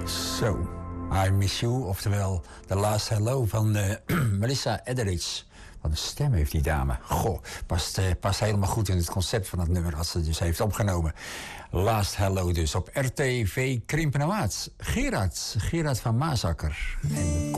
Zo, I Miss You, oftewel The Last Hello van Melissa Etheridge. Wat een stem heeft die dame. Goh, past helemaal goed in het concept van het nummer wat ze dus heeft opgenomen. Last Hello dus op RTV Krimpenawaard. Gerard van Maasakker. En